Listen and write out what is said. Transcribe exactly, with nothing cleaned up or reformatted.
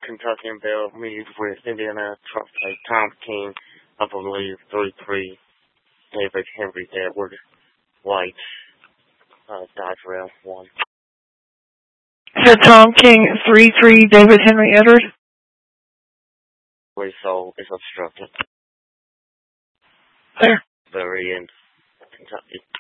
Kentucky and Bell Mead with Indiana truck plate Tom King, I believe, three three, David Henry Edward White, uh, Dodge Rail one. So Tom King, three three, David Henry Edward? So it's obstructed. There. Very in Kentucky.